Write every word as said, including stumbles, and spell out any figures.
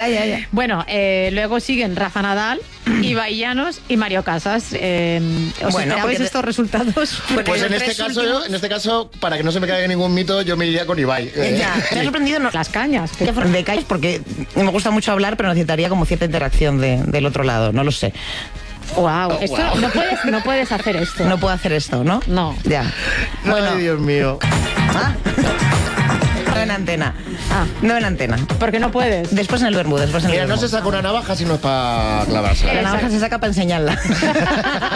Ya, ya, ya. Bueno, eh, luego siguen Rafa Nadal, Ibai Llanos y Mario Casas. Eh, ¿Os Bueno, esperabais porque- estos resultados? Pues en los este tres caso, últimos- yo, en este caso, para que no se me caiga ningún mito, yo me iría con Ibai. Eh, Ya, me ha sorprendido no, Las cañas. que- de calles porque me gusta mucho hablar, pero necesitaría como cierta interacción de- del otro lado, no lo sé. Wow, Oh, esto, wow. No, puedes, no puedes hacer esto. No puedo hacer esto, ¿no? No. Ya. Bueno, Ay, Dios mío. ¿ah? No en antena. Ah. No en antena. Porque no puedes. Después en el Bermú, después en el Mira, no Bermú. se saca una navaja sino para clavársela. La navaja se saca para enseñarla.